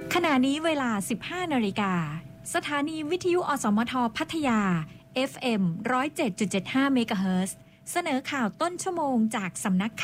ขณะนี้เวลา 15 นาฬิกาสถานีวิทยุอสมทพัทยา FM 107.75 เมกะเฮิรตซ์เสนอข่าวต้นชั่วโมงจากสำนัก